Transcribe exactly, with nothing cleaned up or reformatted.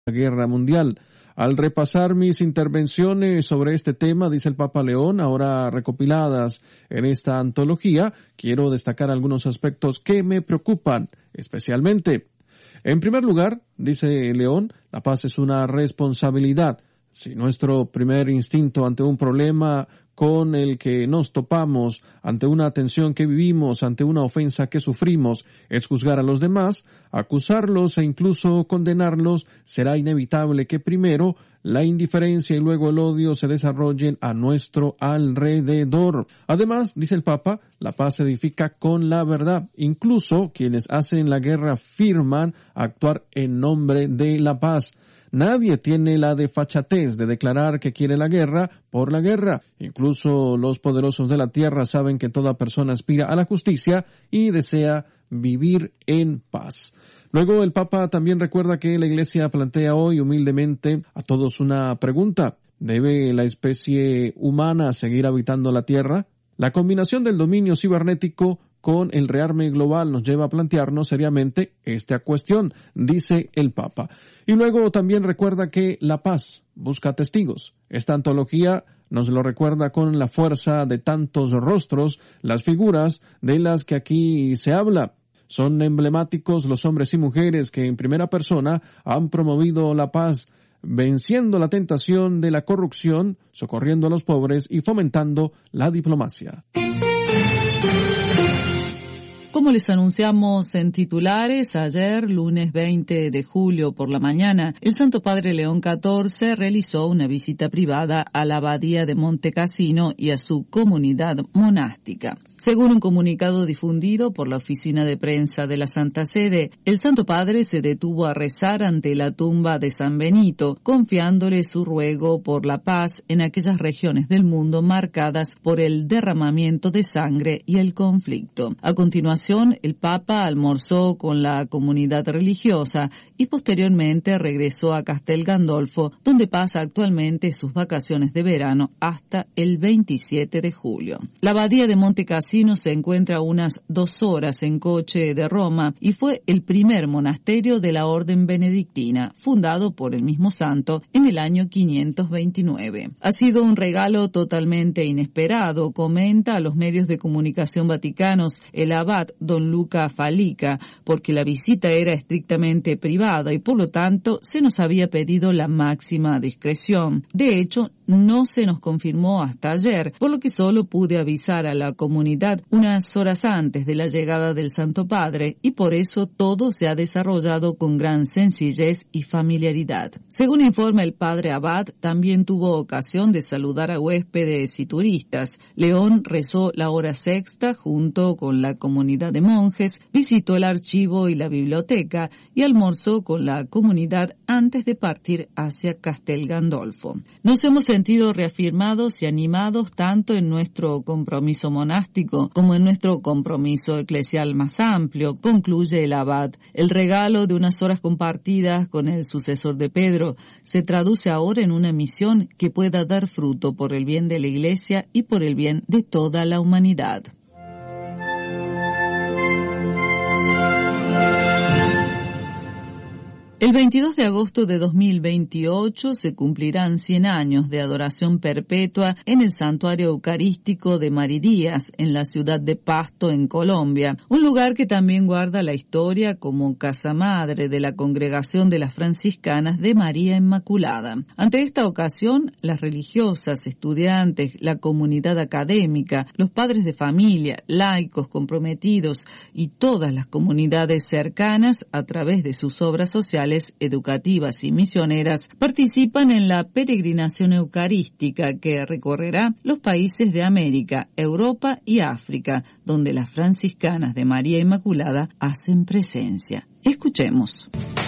Guerra Mundial. Al repasar mis intervenciones sobre este tema, dice el Papa León, ahora recopiladas en esta antología, quiero destacar algunos aspectos que me preocupan especialmente. En primer lugar, dice León, la paz es una responsabilidad. Si nuestro primer instinto ante un problema con el que nos topamos, ante una tensión que vivimos, ante una ofensa que sufrimos, es juzgar a los demás, acusarlos e incluso condenarlos, será inevitable que primero la indiferencia y luego el odio se desarrollen a nuestro alrededor. Además, dice el Papa, la paz se edifica con la verdad. Incluso quienes hacen la guerra afirman actuar en nombre de la paz. Nadie tiene la desfachatez de declarar que quiere la guerra por la guerra. Incluso los poderosos de la tierra saben que toda persona aspira a la justicia y desea vivir en paz. Luego el Papa también recuerda que la Iglesia plantea hoy humildemente a todos una pregunta. ¿Debe la especie humana seguir habitando la tierra? La combinación del dominio cibernético con el rearme global nos lleva a plantearnos seriamente esta cuestión, dice el Papa. Y luego también recuerda que la paz busca testigos. Esta antología nos lo recuerda con la fuerza de tantos rostros, las figuras de las que aquí se habla. Son emblemáticos los hombres y mujeres que en primera persona han promovido la paz, venciendo la tentación de la corrupción, socorriendo a los pobres y fomentando la diplomacia. Como les anunciamos en titulares, ayer, lunes veinte de julio por la mañana, el Santo Padre León catorce realizó una visita privada a la abadía de Monte Cassino y a su comunidad monástica. Según un comunicado difundido por la oficina de prensa de la Santa Sede, el Santo Padre se detuvo a rezar ante la tumba de San Benito, confiándole su ruego por la paz en aquellas regiones del mundo marcadas por el derramamiento de sangre y el conflicto. A continuación, el Papa almorzó con la comunidad religiosa y posteriormente regresó a Castel Gandolfo, donde pasa actualmente sus vacaciones de verano hasta el veintisiete de julio. La abadía de Monte Cassino se encuentra a unas dos horas en coche de Roma y fue el primer monasterio de la Orden Benedictina, fundado por el mismo santo en el año quinientos veintinueve. Ha sido un regalo totalmente inesperado, comenta a los medios de comunicación vaticanos el abad don Luca Falica, porque la visita era estrictamente privada y por lo tanto se nos había pedido la máxima discreción. De hecho, no se nos confirmó hasta ayer, por lo que solo pude avisar a la comunidad unas horas antes de la llegada del Santo Padre y por eso todo se ha desarrollado con gran sencillez y familiaridad. Según informa el padre abad, también tuvo ocasión de saludar a huéspedes y turistas. León rezó la hora sexta junto con la comunidad de monjes, visitó el archivo y la biblioteca y almorzó con la comunidad antes de partir hacia Castel Gandolfo. Nos hemos sentido reafirmados y animados tanto en nuestro compromiso monástico como en nuestro compromiso eclesial más amplio, concluye el abad. El regalo de unas horas compartidas con el sucesor de Pedro se traduce ahora en una misión que pueda dar fruto por el bien de la Iglesia y por el bien de toda la humanidad. El veintidós de agosto de dos mil veintiocho se cumplirán cien años de adoración perpetua en el Santuario Eucarístico de Maridías, en la ciudad de Pasto, en Colombia, un lugar que también guarda la historia como casa madre de la Congregación de las Franciscanas de María Inmaculada. Ante esta ocasión, las religiosas, estudiantes, la comunidad académica, los padres de familia, laicos comprometidos y todas las comunidades cercanas, a través de sus obras sociales, educativas y misioneras, participan en la peregrinación eucarística que recorrerá los países de América, Europa y África, donde las franciscanas de María Inmaculada hacen presencia. Escuchemos.